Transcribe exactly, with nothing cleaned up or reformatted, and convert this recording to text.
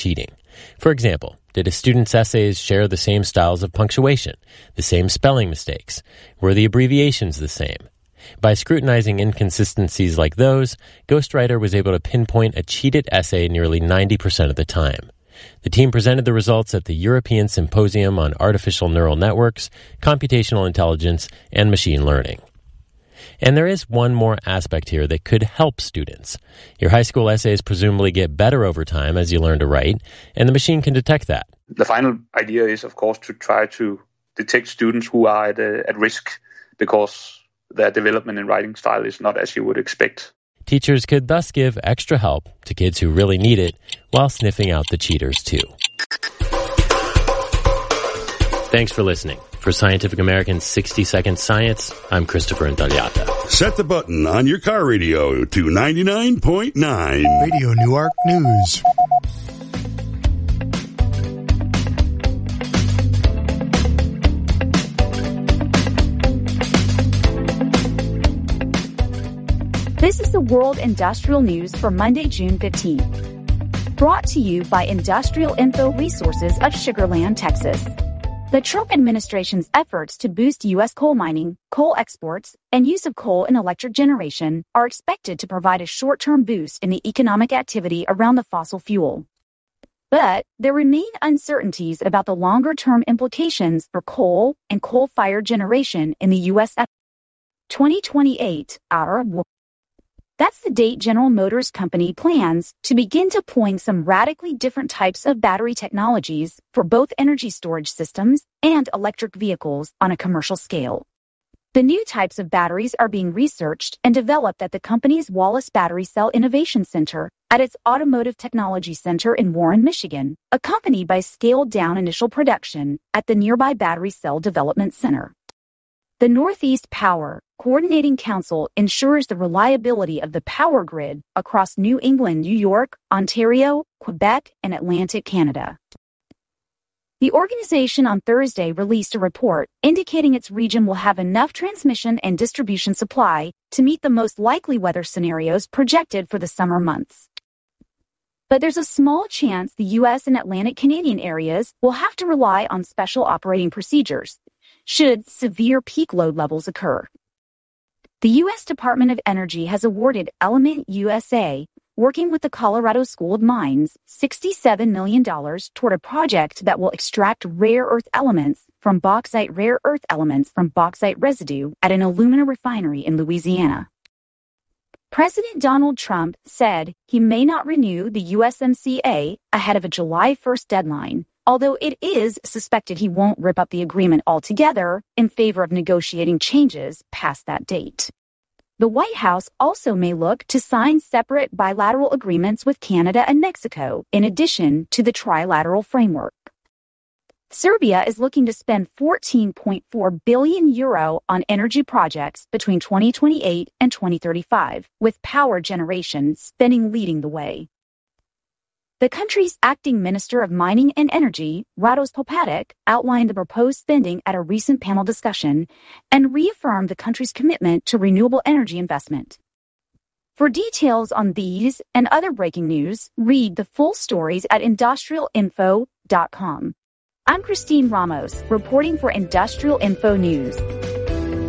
cheating. For example, did a student's essays share the same styles of punctuation, the same spelling mistakes? Were the abbreviations the same? By scrutinizing inconsistencies like those, Ghostwriter was able to pinpoint a cheated essay nearly ninety percent of the time. The team presented the results at the European Symposium on Artificial Neural Networks, Computational Intelligence, and Machine Learning. And there is one more aspect here that could help students. Your high school essays presumably get better over time as you learn to write, and the machine can detect that. The final idea is, of course, to try to detect students who are at, uh, at risk because their development in writing style is not as you would expect. Teachers could thus give extra help to kids who really need it while sniffing out the cheaters too. Thanks for listening. For Scientific American's sixty second Science, I'm Christopher Intagliata. Set the button on your car radio to ninety-nine point nine. Radio Newark News. This is the World Industrial News for Monday, June fifteenth. Brought to you by Industrial Info Resources of Sugar Land, Texas. The Trump administration's efforts to boost U S coal mining, coal exports, and use of coal in electric generation are expected to provide a short-term boost in the economic activity around the fossil fuel. But there remain uncertainties about the longer-term implications for coal and coal-fired generation in the U S twenty twenty-eight, our That's the date General Motors Company plans to begin deploying some radically different types of battery technologies for both energy storage systems and electric vehicles on a commercial scale. The new types of batteries are being researched and developed at the company's Wallace Battery Cell Innovation Center at its Automotive Technology Center in Warren, Michigan, accompanied by scaled-down initial production at the nearby Battery Cell Development Center. The Northeast Power Coordinating Council ensures the reliability of the power grid across New England, New York, Ontario, Quebec, and Atlantic Canada. The organization on Thursday released a report indicating its region will have enough transmission and distribution supply to meet the most likely weather scenarios projected for the summer months. But there's a small chance the U S and Atlantic Canadian areas will have to rely on special operating procedures should severe peak load levels occur. The U S Department of Energy has awarded Element U S A, working with the Colorado School of Mines, sixty-seven million dollars toward a project that will extract rare earth elements from bauxite rare earth elements from bauxite residue at an alumina refinery in Louisiana. President Donald Trump said he may not renew the U S M C A ahead of a July first deadline, although it is suspected he won't rip up the agreement altogether in favor of negotiating changes past that date. The White House also may look to sign separate bilateral agreements with Canada and Mexico, in addition to the trilateral framework. Serbia is looking to spend fourteen point four billion euro on energy projects between twenty twenty-eight and twenty thirty-five, with power generation spending leading the way. The country's acting Minister of Mining and Energy, Rados Popatic, outlined the proposed spending at a recent panel discussion and reaffirmed the country's commitment to renewable energy investment. For details on these and other breaking news, read the full stories at industrial info dot com. I'm Christine Ramos, reporting for Industrial Info News.